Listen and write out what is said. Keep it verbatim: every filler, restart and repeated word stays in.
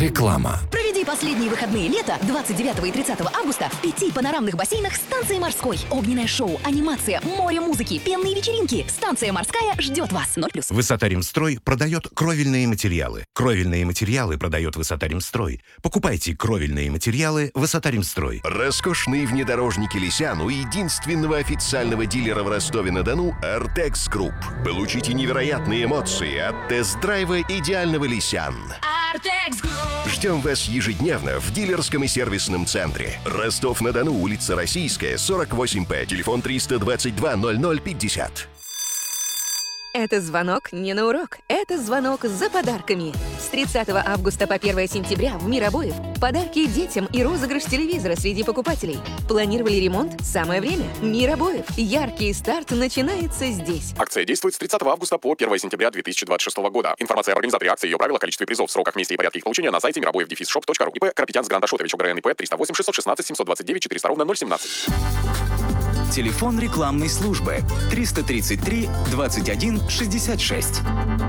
Реклама. Проведи последние выходные лета двадцать девятого и тридцатого августа в пяти панорамных бассейнах станции «Морской». Огненное шоу, анимация, море музыки, пенные вечеринки. Станция «Морская» ждет вас. ноль плюс. Высота-Ремстрой продает кровельные материалы. Кровельные материалы продает Высота-Ремстрой. Покупайте кровельные материалы Высота-Ремстрой. Роскошные внедорожники «Лисян» у единственного официального дилера в Ростове-на-Дону «Артекс Групп». Получите невероятные эмоции от тест-драйва идеального «Лисян». «Артекс Групп». Ждем вас ежедневно в дилерском и сервисном центре. Ростов-на-Дону, улица Российская, сорок восемь П, телефон триста двадцать два ноль ноль пятьдесят. Это звонок не на урок. Это звонок за подарками. С тридцатого августа по первое сентября в «Мир обоев» подарки детям и розыгрыш телевизора среди покупателей. Планировали ремонт? Самое время. «Мир обоев». Яркий старт начинается здесь. Акция действует с тридцатого августа по первое сентября две тысячи двадцать шестого года. Информация об организаторе акции, ее правила, количестве призов, сроках, месте и порядке их получения на сайте миробоев дефис шоп точка ру. ИП Карапетян с Гранд Ашотович, ОГРН ИП триста восемь шестьсот шестнадцать семьсот двадцать девять четыреста ровно ноль семнадцать. Телефон рекламной службы триста тридцать три двадцать один шестьдесят шесть.